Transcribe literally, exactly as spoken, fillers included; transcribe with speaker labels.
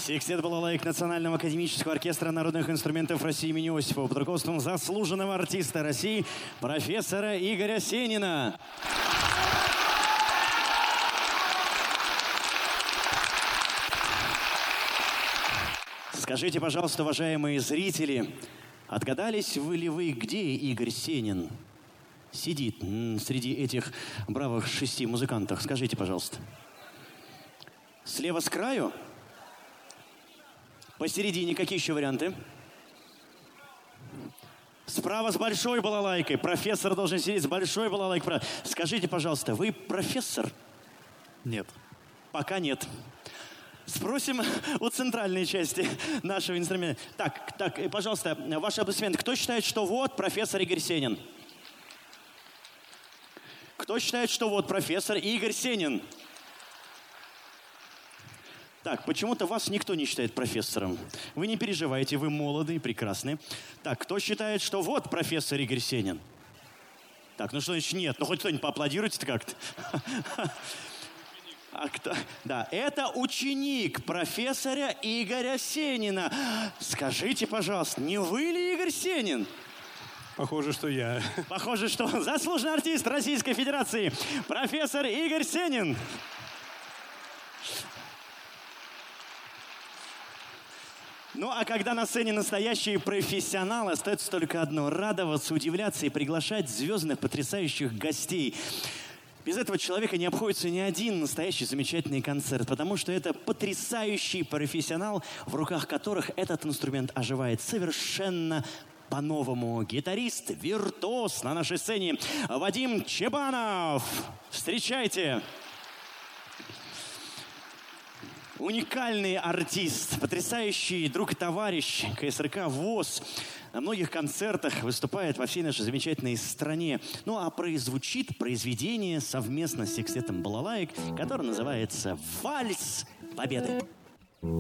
Speaker 1: Секстет «Балалайка» Национального академического оркестра народных инструментов России имени Осипова под руководством заслуженного артиста России профессора Игоря Сенина. Скажите, пожалуйста, уважаемые зрители, отгадались вы ли вы, где Игорь Сенин сидит среди этих бравых шести музыкантов? Скажите, пожалуйста. Слева с краю? Посередине какие еще варианты? Справа с большой балалайкой. Профессор должен сидеть с большой балалайкой. Скажите, пожалуйста, вы профессор?
Speaker 2: Нет.
Speaker 1: Пока нет. Спросим у центральной части нашего инструмента. Так, так, пожалуйста, ваши аплодисменты. Кто считает, что вот профессор Игорь Сенин? Кто считает, что вот профессор Игорь Сенин? Так, почему-то вас никто не считает профессором. Вы не переживайте, вы молоды и прекрасны. Так, кто считает, что вот профессор Игорь Сенин? Так, ну что значит нет? Ну хоть кто-нибудь поаплодируйте-то как-то. А кто? Да, это ученик профессора Игоря Сенина. Скажите, пожалуйста, не вы ли Игорь Сенин?
Speaker 2: Похоже, что я.
Speaker 1: Похоже, что заслуженный артист Российской Федерации, профессор Игорь Сенин. Ну, а когда на сцене настоящие профессионалы, остается только одно – радоваться, удивляться и приглашать звездных, потрясающих гостей. Без этого человека не обходится ни один настоящий замечательный концерт, потому что это потрясающий профессионал, в руках которых этот инструмент оживает совершенно по-новому. Гитарист, виртуоз на нашей сцене Вадим Чебанов. Встречайте! Уникальный артист, потрясающий друг и товарищ ка эс эр ка ВОС. На многих концертах выступает во всей нашей замечательной стране. Ну а прозвучит произведение совместно с секстетом «Балалайк», которое называется «Вальс Победы».